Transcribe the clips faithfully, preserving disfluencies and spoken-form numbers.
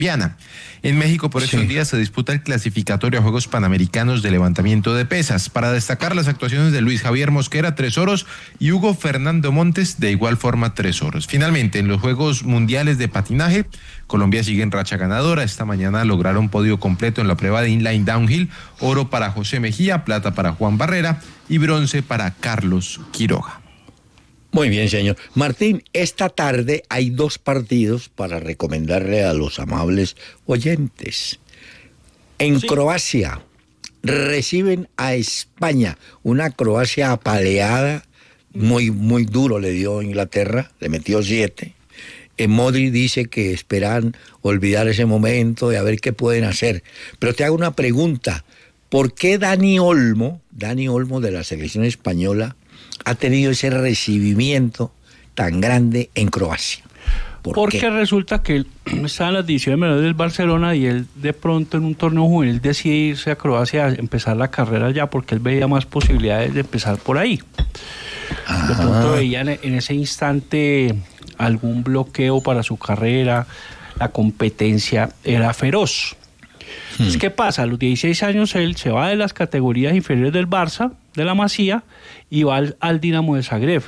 Viana. En México por estos sí. días se disputa el clasificatorio a Juegos Panamericanos de levantamiento de pesas. Para destacar las actuaciones de Luis Javier Mosquera, tres oros, y Hugo Fernando Montes, de igual forma, tres oros. Finalmente, en los Juegos Mundiales de Patinaje, Colombia sigue en racha ganadora. Esta mañana lograron podio completo en la prueba de inline downhill, oro para José Mejía, plata para Juan Barrera y bronce para Carlos Quiroga. Muy bien, señor. Martín, esta tarde hay dos partidos para recomendarle a los amables oyentes. En sí. Croacia reciben a España, una Croacia apaleada, muy, muy duro le dio Inglaterra, le metió siete. Modric dice que esperan olvidar ese momento y a ver qué pueden hacer. Pero te hago una pregunta, ¿por qué Dani Olmo, Dani Olmo de la selección española, ha tenido ese recibimiento tan grande en Croacia? ¿Por Porque qué? Resulta que él estaba en las divisiones menores del Barcelona y él de pronto en un torneo juvenil decide irse a Croacia a empezar la carrera allá porque él veía más posibilidades de empezar por ahí. Ajá. De pronto veía en ese instante algún bloqueo para su carrera, la competencia era feroz. Entonces, ¿qué pasa? A los dieciséis años él se va de las categorías inferiores del Barça, de la Masía, y va al, al Dinamo de Zagreb.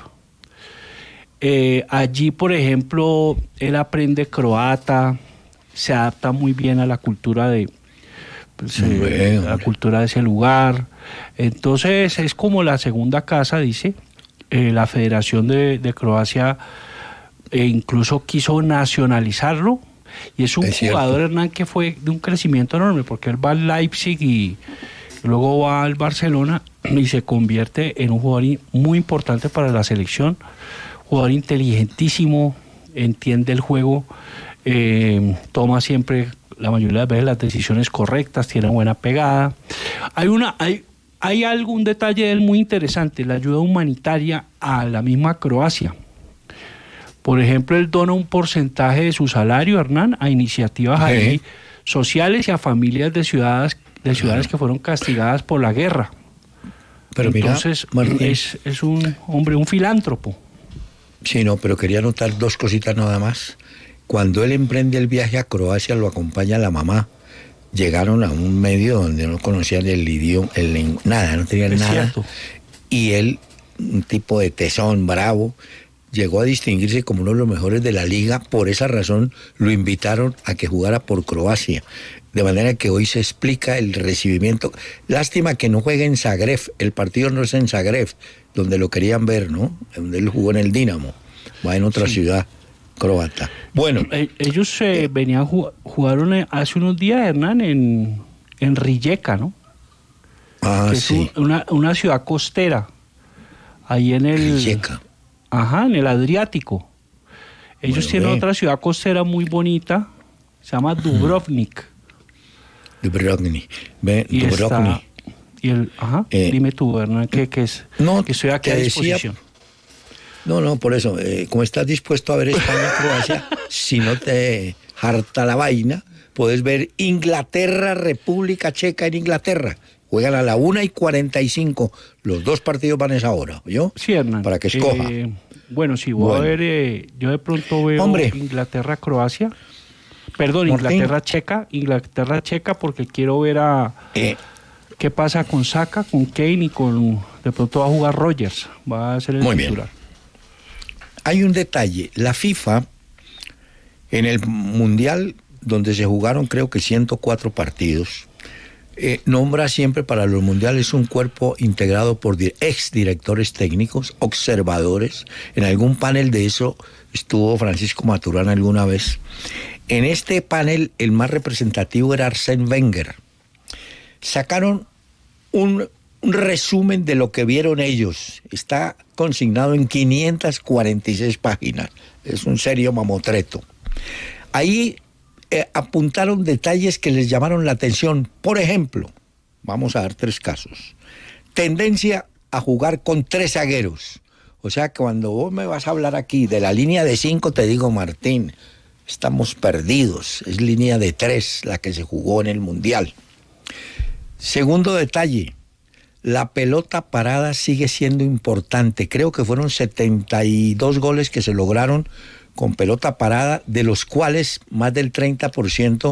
Eh, allí, por ejemplo, él aprende croata, se adapta muy bien a la cultura de pues, eh, la cultura de ese lugar. Entonces, es como la segunda casa, dice. Eh, la Federación de, de Croacia eh, incluso quiso nacionalizarlo. Y es un es jugador, cierto. Hernán, que fue de un crecimiento enorme, porque él va al Leipzig y luego va al Barcelona y se convierte en un jugador muy importante para la selección, jugador inteligentísimo, entiende el juego, eh, toma siempre, la mayoría de las veces, las decisiones correctas, tiene buena pegada. Hay una, hay, hay algún detalle de él muy interesante, la ayuda humanitaria a la misma Croacia. Por ejemplo, él dona un porcentaje de su salario, Hernán, a iniciativas sí. ahí, sociales y a familias de ciudades, de ciudades que fueron castigadas por la guerra. Pero entonces, mira, Martín, es, es un hombre, un filántropo. Sí, no, pero quería anotar dos cositas nada más. Cuando él emprende el viaje a Croacia, lo acompaña la mamá. Llegaron a un medio donde no conocían el idioma, el, nada, no tenían es nada. Cierto. Y él, un tipo de tesón, bravo, llegó a distinguirse como uno de los mejores de la liga. Por esa razón lo invitaron a que jugara por Croacia. De manera que hoy se explica el recibimiento. Lástima que no juegue en Zagreb. El partido no es en Zagreb, donde lo querían ver, ¿no? Donde él jugó en el Dinamo. Va en otra sí. ciudad croata. Bueno. Ellos eh, venían, jugaron hace unos días, Hernán, en, en Rijeka, ¿no? Ah, que sí. Es un, una, una ciudad costera. Ahí en el... Rijeka. Ajá, en el Adriático. Ellos bueno, tienen ve. otra ciudad costera muy bonita, se llama Dubrovnik. Dubrovnik. Ve, y Dubrovnik. Está, y el, ajá, eh, dime tú, Hernán, ¿qué, qué es? No, que estoy aquí a disposición. Decía, no, no, por eso, eh, como estás dispuesto a ver España-Croacia, si no te harta la vaina, puedes ver Inglaterra-República Checa en Inglaterra. Juegan a la una y cuarenta y cinco. Los dos partidos van a esa hora, ¿yo? Sí, Hernán. Para que escoja. Eh, bueno, sí, voy bueno. a ver, eh, yo de pronto veo Hombre. Inglaterra-Croacia. Perdón, Inglaterra-Checa. Inglaterra-Checa porque quiero ver a... Eh. ¿Qué pasa con Saka, con Kane y con... De pronto va a jugar Rodgers. Va a ser el Muy titular. Bien. Hay un detalle. La FIFA, en el Mundial, donde se jugaron creo que ciento cuatro partidos... Eh, nombra siempre para los mundiales un cuerpo integrado por exdirectores técnicos, observadores. En algún panel de eso estuvo Francisco Maturana alguna vez. En este panel el más representativo era Arsène Wenger. Sacaron un, un resumen de lo que vieron ellos. Está consignado en quinientas cuarenta y seis páginas. Es un serio mamotreto. Ahí Eh, apuntaron detalles que les llamaron la atención. Por ejemplo, vamos a dar tres casos. Tendencia a jugar con tres zagueros. O sea, que cuando vos me vas a hablar aquí de la línea de cinco, te digo, Martín, estamos perdidos. Es línea de tres la que se jugó en el Mundial. Segundo detalle, la pelota parada sigue siendo importante. Creo que fueron setenta y dos goles que se lograron con pelota parada, de los cuales más del treinta por ciento